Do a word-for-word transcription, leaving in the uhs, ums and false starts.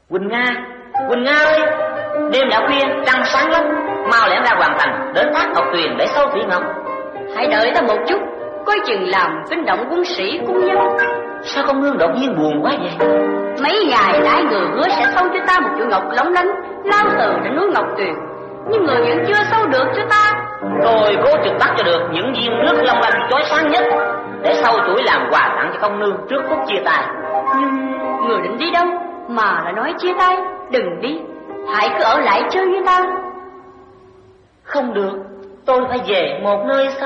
Quỳnh Nga, Quỳnh Nga ơi, đêm đã khuya, trăng sáng lắm, mau lẻn ra hoàng thành đến thác Ngọc Tuyền để sâu Thủy Ngọc. Hãy đợi ta một chút, coi chừng làm kinh động quân sĩ quân nhân. Sao công nương đột nhiên buồn quá vậy? Mấy ngày nãy người hứa sẽ sâu cho ta một chuỗi ngọc lóng lánh lao từ đến núi Ngọc Tuyền, nhưng người vẫn chưa sâu được cho ta. Rồi cố chừng bắt cho được những viên nước long lanh chói sáng nhất để sâu chuỗi làm quà tặng cho công nương trước lúc chia tay. Nhưng người định đi đâu mà lại nói chia tay? Đừng đi, hãy cứ ở lại chơi với ta. Không được, tôi phải về một nơi xa